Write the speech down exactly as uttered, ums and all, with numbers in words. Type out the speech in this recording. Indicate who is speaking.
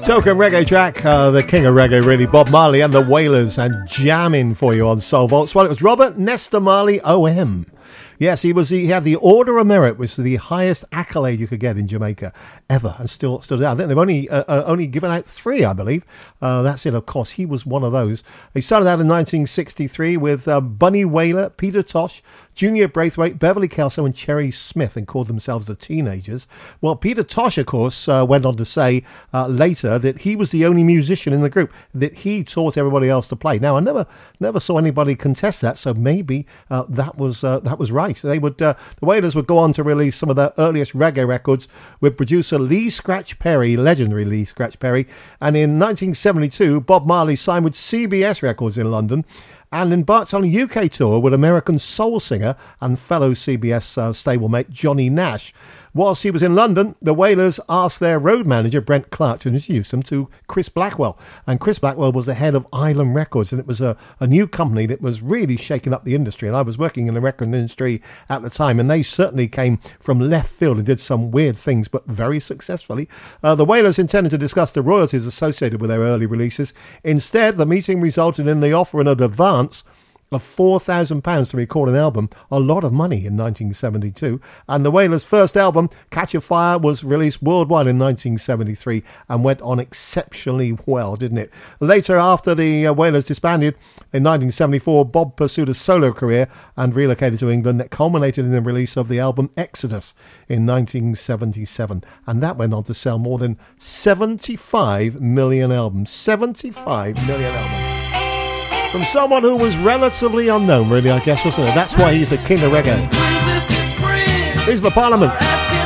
Speaker 1: Token reggae track, uh, the king of reggae really, Bob Marley and the Wailers, and jamming for you on Soul Vaults. Well, it was Robert Nesta Marley O M. Yes, he was. He had the Order of Merit, which was the highest accolade you could get in Jamaica ever, and still, still down. I think they've only uh, uh, only given out three, I believe. Uh, that's it. Of course, he was one of those. He started out in nineteen sixty-three with uh, Bunny Wailer, Peter Tosh, Junior Braithwaite, Beverly Kelso, and Cherry Smith, and called themselves the Teenagers. Well, Peter Tosh, of course, uh, went on to say uh, later that he was the only musician in the group, that he taught everybody else to play. Now, I never, never saw anybody contest that, so maybe uh, that was uh, that was right. They would, uh, the Wailers would go on to release some of their earliest reggae records with producer Lee Scratch Perry, legendary Lee Scratch Perry, and in nineteen seventy-two, Bob Marley signed with C B S Records in London, and embarked on a U K tour with American soul singer and fellow C B S uh, stablemate Johnny Nash. Whilst he was in London, the Wailers asked their road manager, Brent Clark, to introduce them to Chris Blackwell. And Chris Blackwell was the head of Island Records, and it was a, a new company that was really shaking up the industry. And I was working in the record industry at the time, and they certainly came from left field and did some weird things, but very successfully. Uh, the Wailers intended to discuss the royalties associated with their early releases. Instead, the meeting resulted in the offer in advance of four thousand pounds to record an album, a lot of money in nineteen seventy-two. And the Wailers' first album, Catch a Fire, was released worldwide in nineteen seventy-three and went on exceptionally well, didn't it? Later, after the uh, Wailers disbanded in nineteen seventy-four, Bob pursued a solo career and relocated to England that culminated in the release of the album Exodus in nineteen seventy-seven. And that went on to sell more than seventy-five million albums. seventy-five million albums. From someone who was relatively unknown, really, I guess, wasn't it? That's why he's the king of reggae. Here's the Parliament.